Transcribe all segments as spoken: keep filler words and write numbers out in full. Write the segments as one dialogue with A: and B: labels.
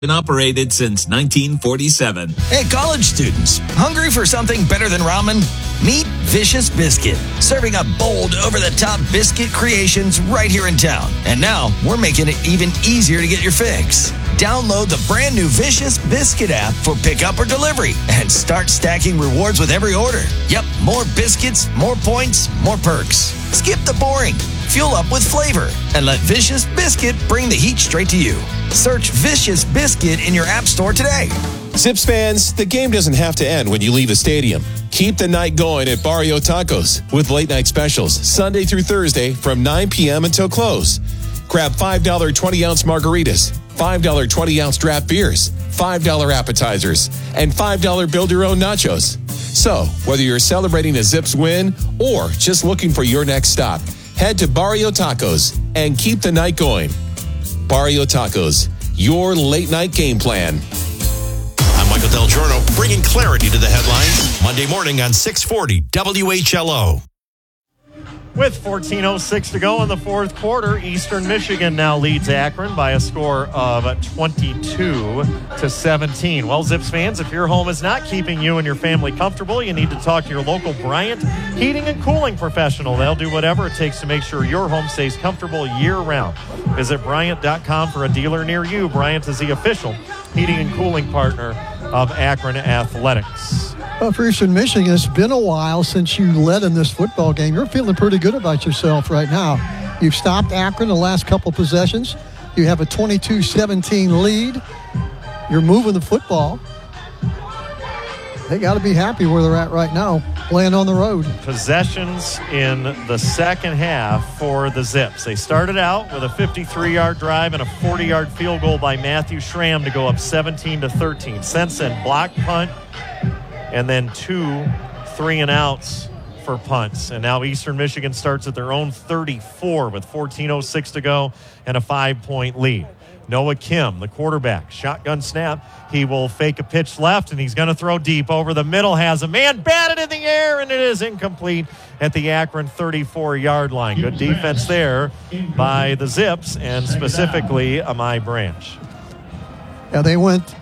A: Been operated since nineteen forty-seven.
B: Hey, college students, hungry for something better than ramen? Meet Vicious Biscuit, serving up bold, over-the-top biscuit creations right here in town. And now, we're making it even easier to get your fix. Download the brand new Vicious Biscuit app for pickup or delivery and start stacking rewards with every order. Yep, more biscuits, more points, more perks. Skip the boring. Fuel up with flavor and let Vicious Biscuit bring the heat straight to you. Search Vicious Biscuit in your app store today.
C: Zips fans, the game doesn't have to end when you leave the stadium. Keep the night going at Barrio Tacos with late night specials Sunday through Thursday from nine p.m. until close. Grab five dollar twenty-ounce margaritas, five dollar twenty-ounce draft beers, five dollar appetizers, and five dollar build-your-own nachos. So, whether you're celebrating a Zips win or just looking for your next stop, head to Barrio Tacos and keep the night going. Barrio Tacos, your late night game plan.
D: I'm Michael Del Giorno, bringing clarity to the headlines Monday morning on six forty W H L O.
E: With fourteen oh six to go in the fourth quarter, Eastern Michigan now leads Akron by a score of twenty-two to seventeen. Well, Zips fans, if your home is not keeping you and your family comfortable, you need to talk to your local Bryant Heating and Cooling professional. They'll do whatever it takes to make sure your home stays comfortable year-round. Visit Bryant dot com for a dealer near you. Bryant is the official heating and cooling partner of Akron Athletics.
F: Well, for Eastern Michigan, it's been a while since you led in this football game. You're feeling pretty good about yourself right now. You've stopped Akron the last couple possessions. You have a twenty-two seventeen lead. You're moving the football. They got to be happy where they're at right now, playing on the road.
E: Possessions in the second half for the Zips. They started out with a fifty-three-yard drive and a forty-yard field goal by Matthew Schramm to go up seventeen to thirteen. Since then, block punt, and then two three and outs for punts. And now Eastern Michigan starts at their own thirty-four with fourteen oh six to go and a five-point lead. Noah Kim, the quarterback, shotgun snap. He will fake a pitch left, and he's going to throw deep over the middle. Has a man batted in the air, and it is incomplete at the Akron thirty-four-yard line. Good defense there by the Zips, and specifically Amai Branch.
F: Yeah, they went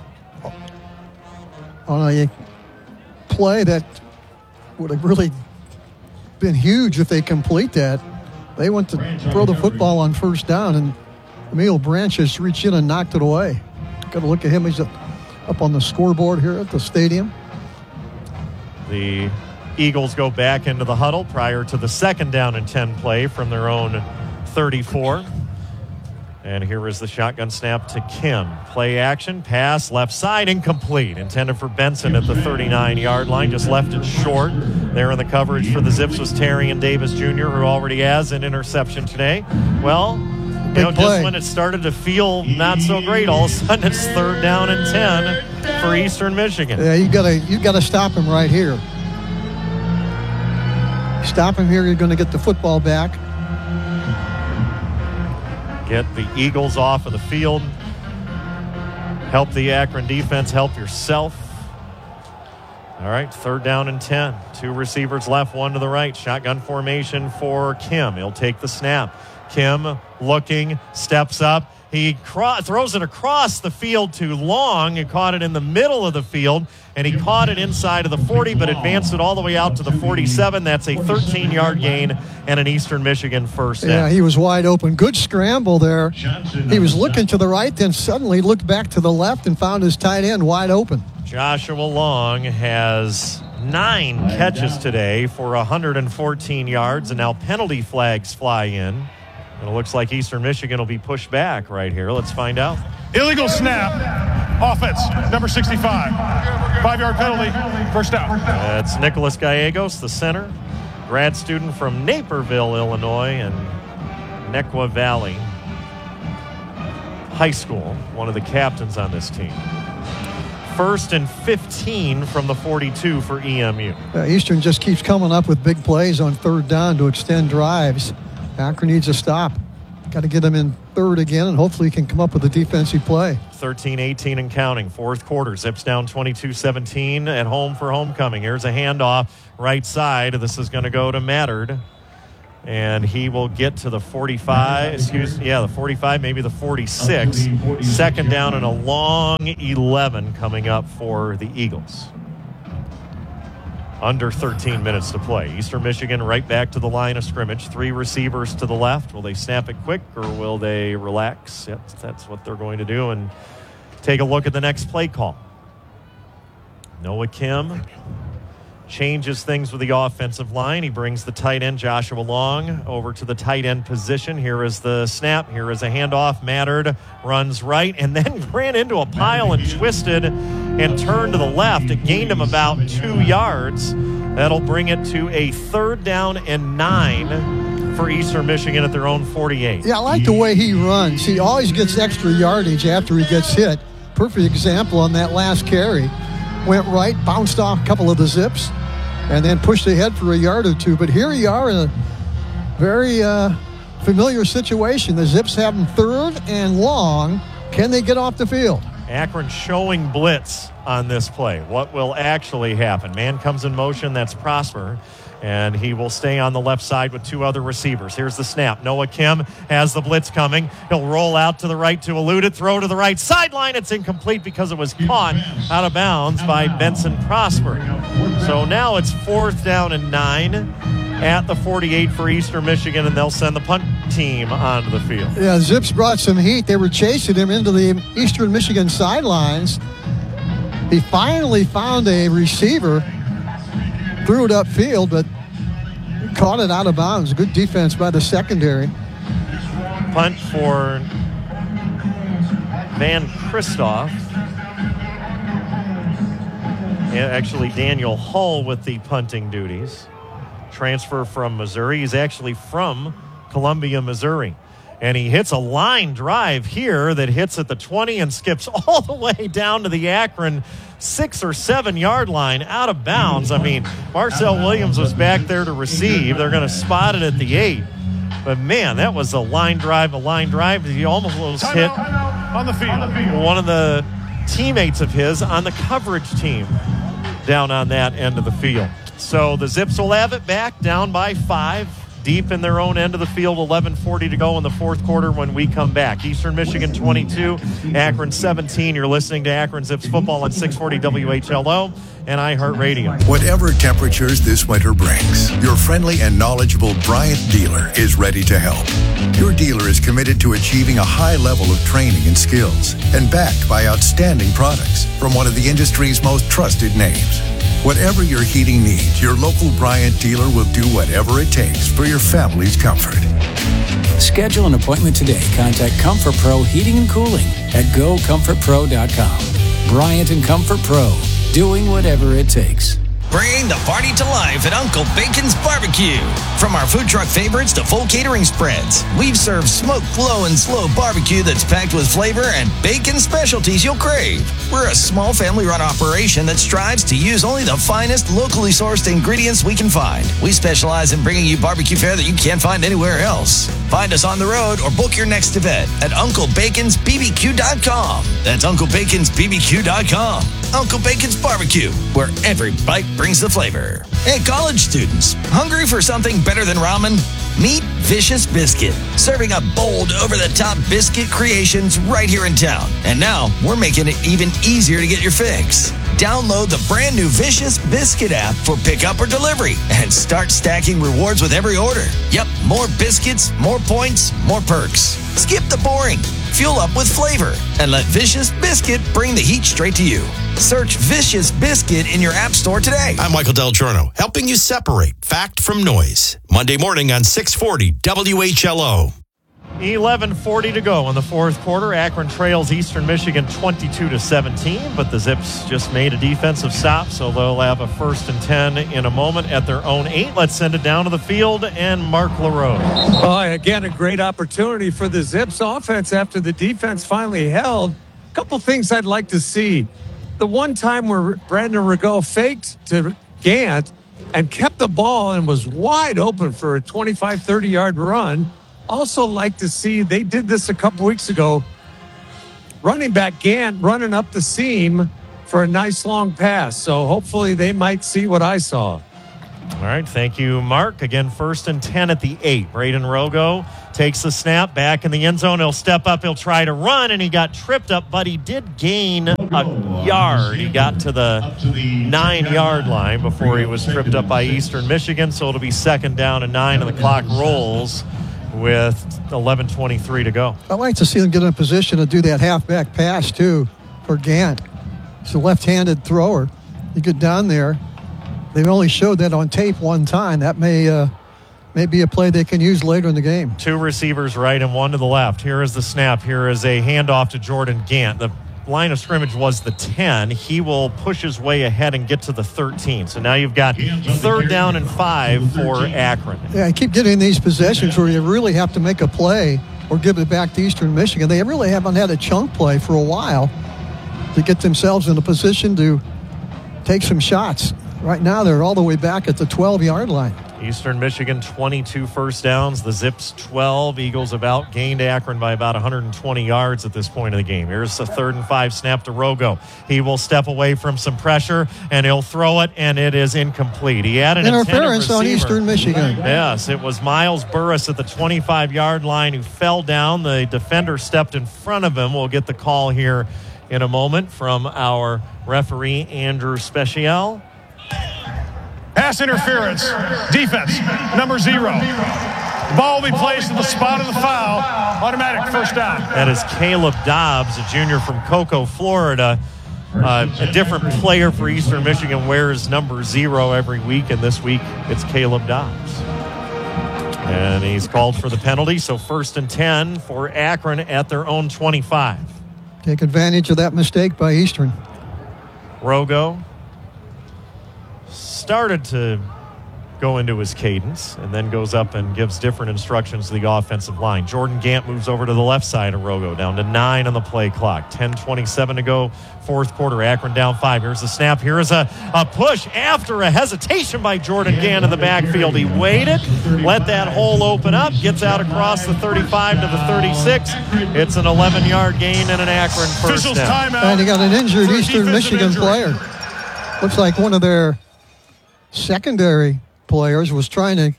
F: on a play that would have really been huge if they complete that. They went to throw the football on first down, and Emil Branch just reached in and knocked it away. Got to look at him. He's up, up on the scoreboard here at the stadium.
E: The Eagles go back into the huddle prior to the second down and ten play from their own thirty-four. And here is the shotgun snap to Kim. Play action, pass, left side, incomplete. Intended for Benson at the thirty-nine-yard line. Just left it short. There in the coverage for the Zips was Terrion Davis Junior, who already has an interception today. Well, you know, just when it started to feel not so great, all of a sudden it's third down and ten for Eastern Michigan.
F: Yeah, you gotta you gotta stop him right here. Stop him here, you're going to get the football back.
E: Get the Eagles off of the field. Help the Akron defense. Help yourself. All right, third down and ten. Two receivers left, one to the right. Shotgun formation for Kim. He'll take the snap. Kim looking, steps up. He cro- throws it across the field to Long and caught it in the middle of the field, and he caught it inside of the forty, but advanced it all the way out to the forty-seven. That's a thirteen-yard gain and an Eastern Michigan first down.
F: Yeah, he was wide open. Good scramble there. He was looking to the right, then suddenly looked back to the left and found his tight end wide open.
E: Joshua Long has nine catches today for one hundred fourteen yards, and now penalty flags fly in. And it looks like Eastern Michigan will be pushed back right here. Let's find out.
G: Illegal snap. Offense, number sixty-five. Five-yard penalty, first down.
E: That's Nicholas Gallegos, the center, grad student from Naperville, Illinois, and Nequa Valley High School, one of the captains on this team. First and fifteen from the forty-two for E M U.
F: Uh, Eastern just keeps coming up with big plays on third down to extend drives. Akron needs a stop. Got to get them in third again, and hopefully he can come up with a defensive play.
E: thirteen eighteen and counting. Fourth quarter. Zips down twenty-two seventeen at home for homecoming. Here's a handoff right side. This is going to go to Mattard. And he will get to the forty-five, excuse yeah, the forty-five, maybe the forty-six. Second down and a long eleven coming up for the Eagles. Under thirteen minutes to play. Eastern Michigan right back to the line of scrimmage. Three receivers to the left. Will they snap it quick or will they relax? Yep, that's what they're going to do. And take a look at the next play call. Noah Kim changes things with the offensive line. He brings the tight end, Joshua Long, over to the tight end position. Here is the snap. Here is a handoff. Mattard runs right and then ran into a pile and twisted and turned to the left. It gained him about two yards. That'll bring it to a third down and nine for Eastern Michigan at their own forty-eight.
F: Yeah, I like the way he runs. He always gets extra yardage after he gets hit. Perfect example on that last carry. Went right, bounced off a couple of the zips, and then pushed ahead for a yard or two. But here you are in a very uh, familiar situation. The Zips have them third and long. Can they get off the field?
E: Akron showing blitz on this play. What will actually happen? Man comes in motion. That's Prosper. And he will stay on the left side with two other receivers. Here's the snap. Noah Kim has the blitz coming. He'll roll out to the right to elude it. Throw to the right sideline. It's incomplete because it was caught out of bounds by Benson Prosper. So now it's fourth down and nine at the forty-eight for Eastern Michigan, and they'll send the punt team onto the field.
F: Yeah, Zips brought some heat. They were chasing him into the Eastern Michigan sidelines. He finally found a receiver. Threw it upfield, but caught it out of bounds. Good defense by the secondary.
E: Punt for Van Christoph. Actually, Daniel Hull with the punting duties. Transfer from Missouri. He's actually from Columbia, Missouri. And he hits a line drive here that hits at the twenty and skips all the way down to the Akron six or seven yard line out of bounds. I mean, Marcel Williams was back there to receive. They're going to spot it at the eight. But man, that was a line drive, a line drive. He almost was
G: Time
E: hit
G: out, on the field.
E: one of the teammates of his on the coverage team down on that end of the field. So the Zips will have it back down by five. Deep in their own end of the field, eleven forty to go in the fourth quarter when we come back. Eastern Michigan twenty-two, Akron seventeen. You're listening to Akron Zips football on six forty W H L O and iHeartRadio.
H: Whatever temperatures this winter brings, your friendly and knowledgeable Bryant dealer is ready to help. Your dealer is committed to achieving a high level of training and skills and backed by outstanding products from one of the industry's most trusted names. Whatever your heating needs, your local Bryant dealer will do whatever it takes for your family's comfort.
I: Schedule an appointment today. Contact Comfort Pro Heating and Cooling at go comfort pro dot com. Bryant and Comfort Pro, doing whatever it takes.
B: Bring the party to life at Uncle Bacon's Barbecue. From our food truck favorites to full catering spreads, we've served smoked flow and slow barbecue that's packed with flavor and bacon specialties you'll crave. We're a small family-run operation that strives to use only the finest locally sourced ingredients we can find. We specialize in bringing you barbecue fare that you can't find anywhere else. Find us on the road or book your next event at uncle bacons b b q dot com. That's uncle bacons b b q dot com. Uncle Bacon's Barbecue, where every bite brings the flavor. Hey, college students, hungry for something better than ramen? Meet Vicious Biscuit, serving up bold, over-the-top biscuit creations right here in town. And now, we're making it even easier to get your fix. Download the brand new Vicious Biscuit app for pickup or delivery and start stacking rewards with every order. Yep, more biscuits, more points, more perks. Skip the boring. Fuel up with flavor and let Vicious Biscuit bring the heat straight to you. Search Vicious Biscuit in your app store today.
D: I'm Michael Del Giorno, helping you separate fact from noise. Monday morning on six forty W H L O.
E: eleven forty to go in the fourth quarter. Akron trails Eastern Michigan twenty-two to seventeen, but the Zips just made a defensive stop, so they'll have a first and ten in a moment at their own eight. Let's send it down to the field and Mark LaRose.
J: Oh, again, a great opportunity for the Zips offense after the defense finally held. A couple things I'd like to see. The one time where Brandon Rigaud faked to Gant and kept the ball and was wide open for a twenty-five, thirty-yard run. Also like to see, they did this a couple weeks ago, running back Gant running up the seam for a nice long pass. So hopefully they might see what I saw.
E: All right, thank you, Mark. Again, first and ten at the eight. Braden Rogo takes the snap back in the end zone. He'll step up. He'll try to run, and he got tripped up, but he did gain a yard. He got to the nine-yard line before he was tripped up by Eastern Michigan, so it'll be second down and nine, and the clock rolls with eleven twenty-three to go.
F: I'd like to see them get in a position to do that halfback pass, too, for Gant. He's a left-handed thrower. You get down there. They've only showed that on tape one time. That may uh, may be a play they can use later in the game.
E: Two receivers right and one to the left. Here is the snap. Here is a handoff to Jordan Gant. The line of scrimmage was the ten. He will push his way ahead and get to the thirteen. So now you've got third down and five for Akron.
F: Yeah, I keep getting these possessions where you really have to make a play or give it back to Eastern Michigan. They really haven't had a chunk play for a while to get themselves in a position to take some shots. Right now, they're all the way back at the twelve-yard line.
E: Eastern Michigan, twenty-two first downs. The Zips, twelve. Eagles have outgained Akron by about one hundred twenty yards at this point of the game. Here's a third and five snap to Rogo. He will step away from some pressure, and he'll throw it, and it is incomplete. He had an
F: interference on Eastern Michigan.
E: Yes, it was Miles Burris at the twenty-five-yard line who fell down. The defender stepped in front of him. We'll get the call here in a moment from our referee, Andrew Special.
G: Pass interference. Defense, number zero. Ball will be placed in the spot of the foul. Automatic first down.
E: That is Caleb Dobbs, a junior from Cocoa, Florida. Uh, a different player for Eastern Michigan wears number zero every week, and this week it's Caleb Dobbs. And he's called for the penalty, so first and ten for Akron at their own twenty-five.
F: Take advantage of that mistake by Eastern.
E: Rogo started to go into his cadence and then goes up and gives different instructions to the offensive line. Jordan Gant moves over to the left side of Rogo, down to nine on the play clock. ten twenty-seven to go, fourth quarter. Akron down five. Here's the snap. Here is a, a push after a hesitation by Jordan Gant in the backfield. He waited, let that hole open up, gets out across the thirty-five to the thirty-six. It's an eleven-yard gain and an Akron first down.
F: And he got an injured Eastern Michigan player. Looks like one of their secondary players was trying to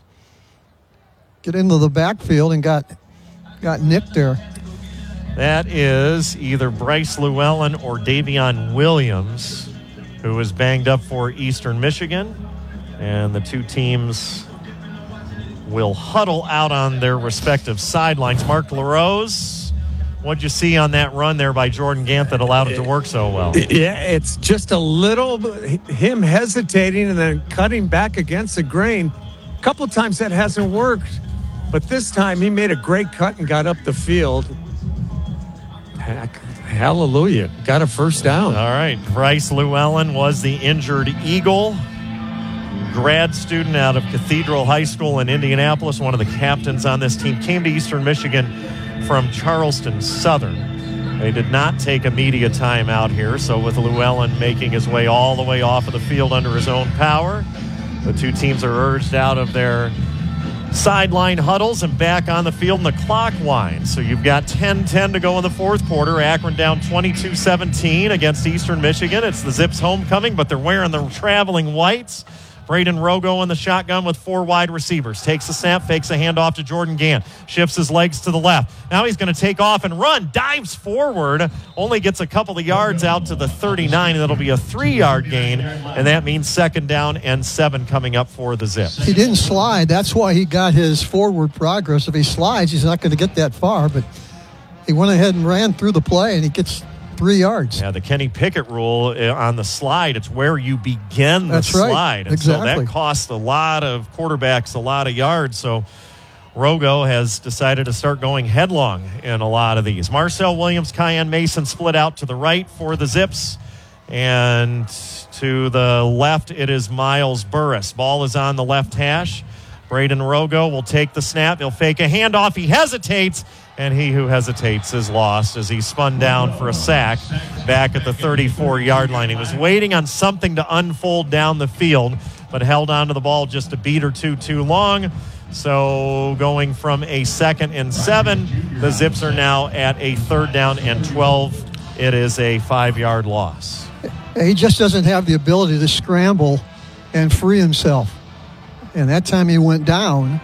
F: get into the backfield and got got nicked there.
E: That is either Bryce Llewellyn or Davion Williams, who was banged up for Eastern Michigan. And the two teams will huddle out on their respective sidelines. Mark LaRose, what'd you see on that run there by Jordan Gant that allowed it to work so well?
J: Yeah, it's just a little him hesitating and then cutting back against the grain. A couple of times that hasn't worked, but this time he made a great cut and got up the field. Heck, hallelujah. Got a first down.
E: All right. Bryce Llewellyn was the injured Eagle. Grad student out of Cathedral High School in Indianapolis, one of the captains on this team, came to Eastern Michigan from Charleston Southern. They did not take a media timeout here, so with Llewellyn making his way all the way off of the field under his own power, the two teams are urged out of their sideline huddles and back on the field, and the clock winds. So you've got ten ten to go in the fourth quarter. Akron down twenty-two seventeen against Eastern Michigan. It's the Zips homecoming, but they're wearing the traveling whites. Braden Rogo in the shotgun with four wide receivers. Takes the snap, fakes a handoff to Jordan Gant. Shifts his legs to the left. Now he's going to take off and run. Dives forward. Only gets a couple of yards out to the thirty-nine. And that'll be a three-yard gain. And that means second down and seven coming up for the Zips.
F: He didn't slide. That's why he got his forward progress. If he slides, he's not going to get that far. But he went ahead and ran through the play, and he gets three yards.
E: Yeah, the Kenny Pickett rule on the slide, it's where you begin the
F: That's
E: slide.
F: Right.
E: And
F: exactly.
E: so that costs a lot of quarterbacks a lot of yards. So Rogo has decided to start going headlong in a lot of these. Marcel Williams, Cayenne Mason split out to the right for the Zips. And to the left, it is Miles Burris. Ball is on the left hash. Braden Rogo will take the snap. He'll fake a handoff. He hesitates. And he who hesitates is lost as he spun down for a sack back at the thirty-four-yard line. He was waiting on something to unfold down the field, but held on to the ball just a beat or two too long. So going from a second and seven, the Zips are now at a third down and twelve. It is a five-yard loss.
F: He just doesn't have the ability to scramble and free himself. and that time he went down.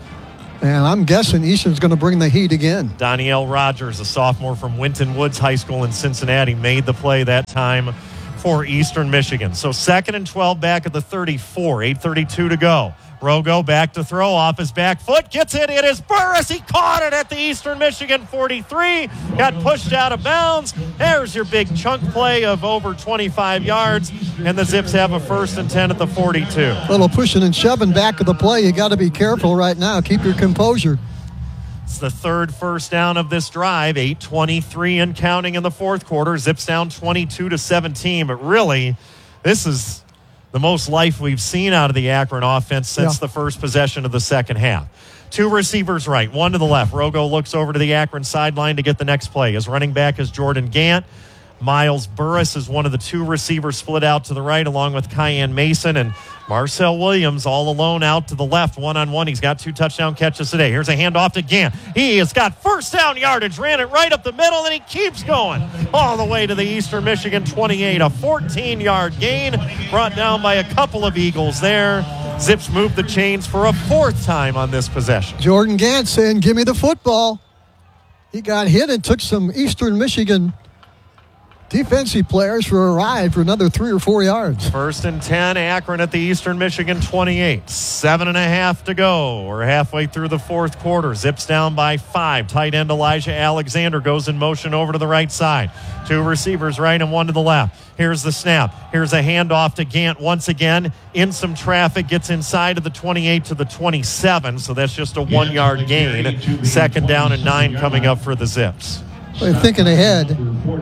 F: And I'm guessing Eastern's going to bring the heat again.
E: Danielle Rogers, a sophomore from Winton Woods High School in Cincinnati, made the play that time for Eastern Michigan. So second and twelve back at the thirty-four, eight thirty-two to go. Rogo back to throw off his back foot, gets it, it is Burris, he caught it at the Eastern Michigan forty-three, got pushed out of bounds. There's your big chunk play of over twenty-five yards, and the Zips have a first and ten at the forty-two.
F: A little pushing and shoving back of the play. You got to be careful right now. Keep your composure.
E: It's the third first down of this drive, eight twenty-three and counting in the fourth quarter. Zips down twenty-two to seventeen, but really, this is the most life we've seen out of the Akron offense since
F: yeah.
E: the first possession of the second half. Two receivers right, one to the left. Rogo looks over to the Akron sideline to get the next play. His running back is Jordan Gant. Miles Burris is one of the two receivers split out to the right, along with Kyan Mason, and Marcel Williams all alone out to the left, one-on-one. He's got two touchdown catches today. Here's a handoff to Gant. He has got first down yardage, ran it right up the middle, and he keeps going all the way to the Eastern Michigan twenty-eight. A fourteen-yard gain brought down by a couple of Eagles there. Zips moved the chains for a fourth time on this possession.
F: Jordan Gant saying, give me the football. He got hit and took some Eastern Michigan defensive players for a ride for another three or four yards.
E: First and ten, Akron at the Eastern Michigan twenty-eight. Seven and a half to go. We're halfway through the fourth quarter. Zips down by five. Tight end Elijah Alexander goes in motion over to the right side. Two receivers right and one to the left. Here's the snap. Here's a handoff to Gant once again. In some traffic, gets inside of the twenty-eight to the twenty-seven, so that's just a one-yard gain. Second down and nine coming up for the Zips.
F: They're thinking ahead.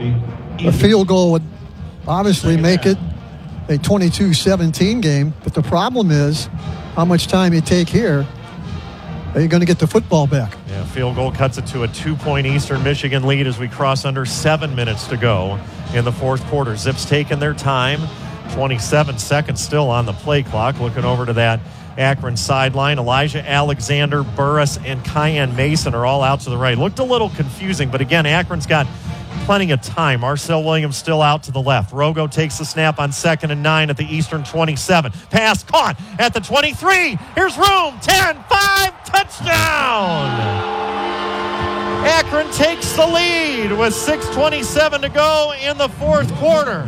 F: A field goal would obviously make it a twenty-two seventeen game, but the problem is how much time you take here. Are you going to get the football back?
E: Yeah, field goal cuts it to a two-point Eastern Michigan lead as we cross under seven minutes to go in the fourth quarter. Zips taking their time. twenty-seven seconds still on the play clock. Looking over to that Akron sideline. Elijah Alexander, Burris, and Kyan Mason are all out to the right. Looked a little confusing, but again, Akron's got plenty of time. Marcel Williams still out to the left. Rogo takes the snap on second and nine at the Eastern twenty-seven. Pass caught at the twenty-three. Here's room. ten five. Touchdown. Akron takes the lead with six twenty-seven to go in the fourth quarter.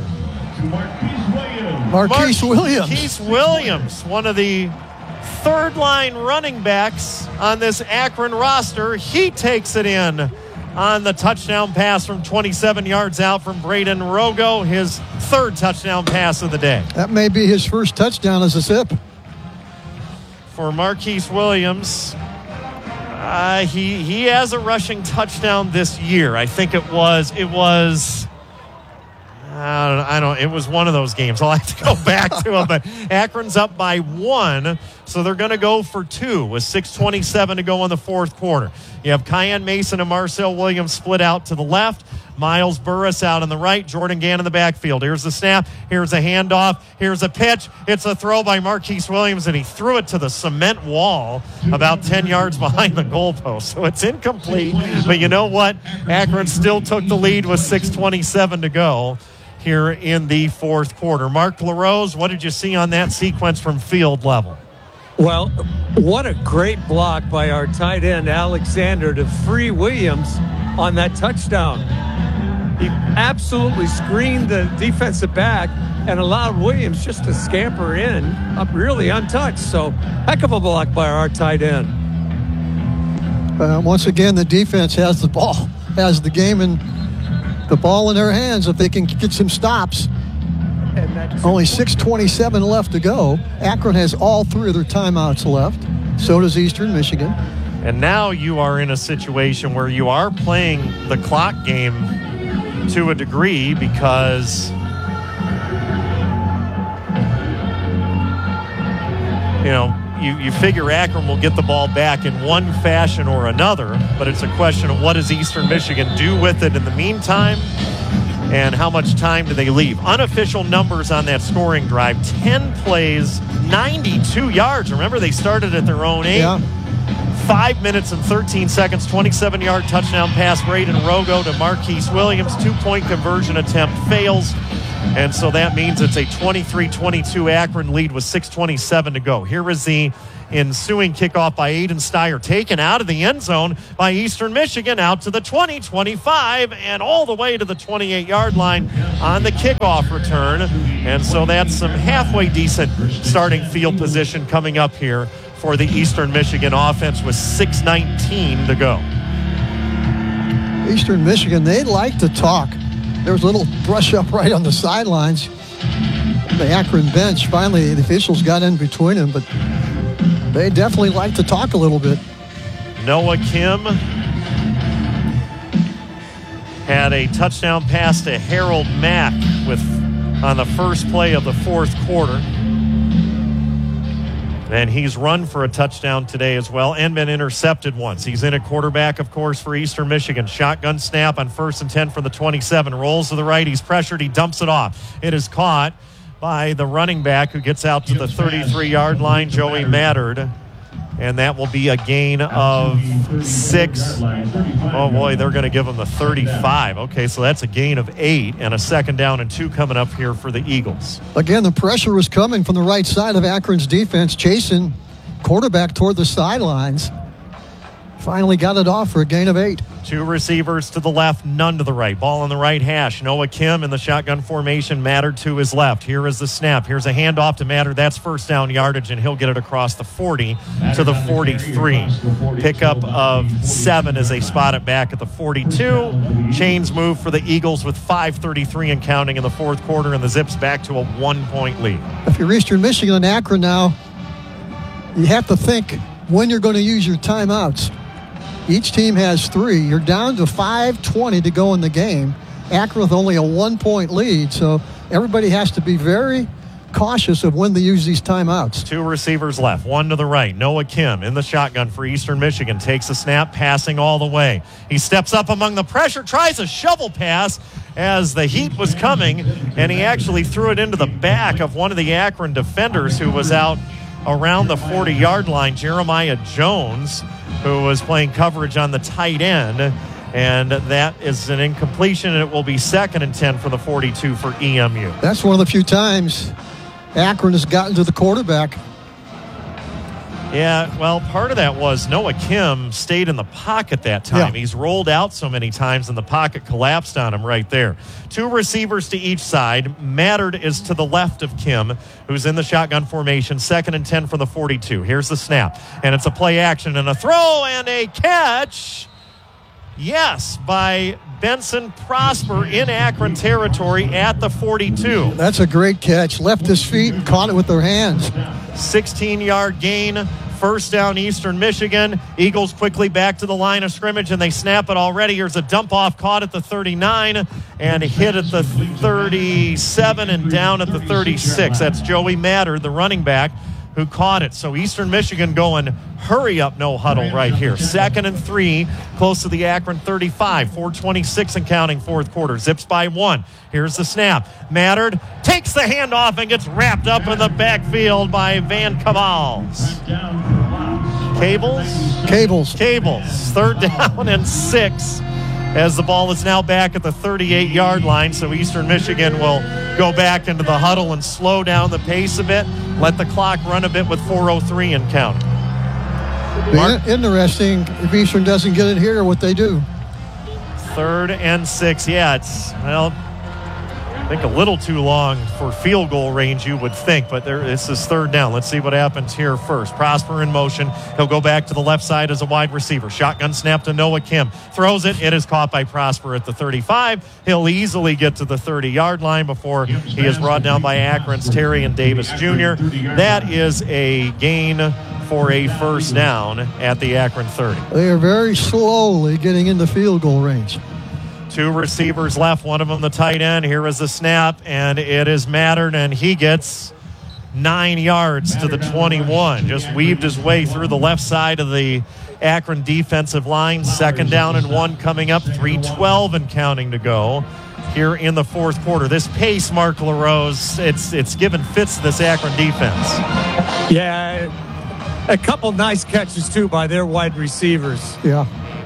F: Marquise Williams.
E: Marquise Williams, one of the third line running backs on this Akron roster. He takes it in on the touchdown pass from twenty-seven yards out from Braden Rogo, his third touchdown pass of the day.
F: That may be his first touchdown as a Zip.
E: For Marquise Williams, uh, he he has a rushing touchdown this year. I think it was it was I don't, I don't it was one of those games. I'll have to go back to it, but Akron's up by one, so they're going to go for two with six twenty-seven to go in the fourth quarter. You have Kyan Mason and Marcel Williams split out to the left. Miles Burris out on the right. Jordan Gant in the backfield. Here's the snap. Here's a handoff. Here's a pitch. It's a throw by Marquise Williams, and he threw it to the cement wall about ten yards behind the goalpost. So it's incomplete. But you know what? Akron still took the lead with six twenty-seven to go here in the fourth quarter. Mark LaRose, what did you see on that sequence from field level?
J: Well, what a great block by our tight end, Alexander, to free Williams on that touchdown. He absolutely screened the defensive back and allowed Williams just to scamper in, up really untouched. So, heck of a block by our tight end.
F: Uh, once again, the defense has the ball, has the game in the ball in their hands if they can get some stops. Only six twenty-seven left to go. Akron has all three of their timeouts left. So does Eastern Michigan.
E: And now you are in a situation where you are playing the clock game to a degree because, you know, you, you figure Akron will get the ball back in one fashion or another, but it's a question of what does Eastern Michigan do with it in the meantime and how much time do they leave. Unofficial numbers on that scoring drive, ten plays, ninety-two yards. Remember, they started at their own eight.
F: Yeah.
E: Five minutes and thirteen seconds, twenty-seven-yard touchdown pass, Braden Rogo to Marquise Williams. Two-point conversion attempt fails. And so that means it's a twenty-three twenty-two Akron lead with six twenty-seven to go. Here is the ensuing kickoff by Aiden Steyer, taken out of the end zone by Eastern Michigan, out to the twenty, twenty-five, and all the way to the twenty-eight-yard line on the kickoff return. And so that's some halfway decent starting field position coming up here for the Eastern Michigan offense with six nineteen to go.
F: Eastern Michigan, they like to talk. There was a little brush up right on the sidelines. The Akron bench, finally the officials got in between them, but they definitely like to talk a little bit.
E: Noah Kim had a touchdown pass to Harold Mack with on the first play of the fourth quarter. And he's run for a touchdown today as well and been intercepted once. He's in at quarterback, of course, for Eastern Michigan. Shotgun snap on first and ten from the twenty-seven. Rolls to the right. He's pressured. He dumps it off. It is caught by the running back who gets out to the thirty-three-yard line, Joey Mattard. And that will be a gain of six. Oh, boy, they're going to give him the thirty-five. Okay, so that's a gain of eight and a second down and two coming up here for the Eagles.
F: Again, the pressure was coming from the right side of Akron's defense, chasing quarterback toward the sidelines. Finally got it off for a gain of eight.
E: Two receivers to the left, none to the right. Ball on the right hash. Noah Kim in the shotgun formation. Mattard to his left. Here is the snap. Here's a handoff to Mattard. That's first down yardage, and he'll get it across the forty to the forty-three. Pickup of seven as they spot it back at the forty-two. Chains move for the Eagles with five thirty-three and counting in the fourth quarter, and the Zips back to a one-point lead.
F: If you're Eastern Michigan and Akron now, you have to think when you're going to use your timeouts. Each team has three. You're down to five twenty to go in the game. Akron with only a one-point lead, so everybody has to be very cautious of when they use these timeouts.
E: Two receivers left, one to the right. Noah Kim in the shotgun for Eastern Michigan. Takes a snap, passing all the way. He steps up among the pressure, tries a shovel pass as the heat was coming, and he actually threw it into the back of one of the Akron defenders who was out around the forty-yard line, Jeremiah Jones, who was playing coverage on the tight end. And that is an incompletion, and it will be second and ten for the forty-two for E M U.
F: That's one of the few times Akron has gotten to the quarterback.
E: Yeah, well, part of that was Noah Kim stayed in the pocket that time. Yeah. He's rolled out so many times, and the pocket collapsed on him right there. Two receivers to each side. Mattard is to the left of Kim, who's in the shotgun formation. Second and ten for the forty-two. Here's the snap, and it's a play action and a throw and a catch. Yes, by Benson Prosper in Akron territory at the forty-two.
F: That's a great catch. Left his feet and caught it with their hands.
E: sixteen-yard gain, first down Eastern Michigan. Eagles quickly back to the line of scrimmage, and they snap it already. Here's a dump-off caught at the thirty-nine and hit at the thirty-seven and down at the thirty-six. That's Joey Mattard, the running back, who caught it. So Eastern Michigan going hurry up, no huddle right here. Second and three, close to the Akron thirty-five. four twenty-six and counting, fourth quarter. Zips by one. Here's the snap. Mattard takes the handoff and gets wrapped up in the backfield by Van Cabals. Cables?
F: Cables.
E: Cables. Third down and six as the ball is now back at the thirty-eight-yard line. So Eastern Michigan will go back into the huddle and slow down the pace a bit, let the clock run a bit with four oh three and counting.
F: Mark, interesting if Eastern doesn't get it here, what they do.
E: Third and six. Yeah, it's, well, I think a little too long for field goal range, you would think, but there, this is third down. Let's see what happens here first. Prosper in motion. He'll go back to the left side as a wide receiver. Shotgun snap to Noah Kim. Throws it. It is caught by Prosper at the thirty-five. He'll easily get to the thirty-yard line before he is brought down by Akron's Terry and Davis Junior That is a gain for a first down at the Akron thirty.
F: They are very slowly getting into field goal range.
E: Two receivers left, one of them the tight end. Here is the snap, and it is Mattern, and he gets nine yards to the twenty-one. Just weaved his way through the left side of the Akron defensive line. Second down and one coming up, three twelve and counting to go here in the fourth quarter. This pace, Mark LaRose, it's, it's given fits to this Akron defense.
J: Yeah, A couple nice catches, too, by their wide receivers.
F: Yeah.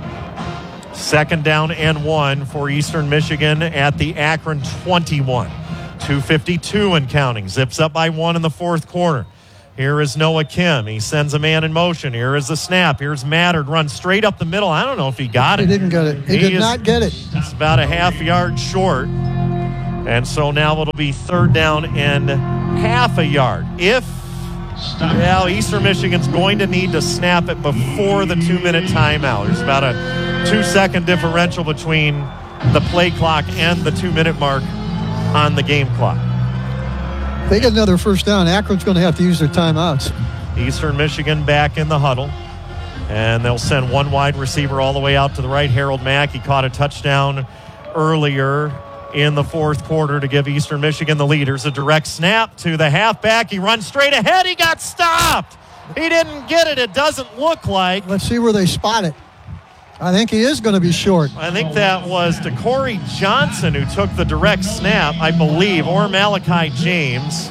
E: Second down and one for Eastern Michigan at the Akron twenty-one. two fifty-two and counting. Zips up by one in the fourth quarter. Here is Noah Kim. He sends a man in motion. Here is the snap. Here's Mattard. Runs straight up the middle. I don't know if he got it.
F: He didn't get it. He, he did is, not get it.
E: It's about a half yard short. And so now it'll be third down and half a yard. If, well, Eastern Michigan's going to need to snap it before the two-minute timeout. There's about a two-second differential between the play clock and the two-minute mark on the game clock.
F: If they get another first down, Akron's going to have to use their timeouts.
E: Eastern Michigan back in the huddle. And they'll send one wide receiver all the way out to the right, Harold Mack. He caught a touchdown earlier in the fourth quarter to give Eastern Michigan the leaders. A direct snap to the halfback. He runs straight ahead. He got stopped. He didn't get it. It doesn't look like.
F: Let's see where they spot it. I think he is going to be short.
E: I think that was to Corey Johnson who took the direct snap, I believe, or Malachi James.